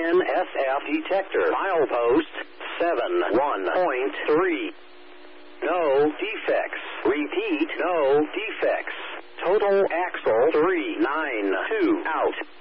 NSF detector. Milepost 71.3. No defects. Repeat, no defects. Total axle 392 out.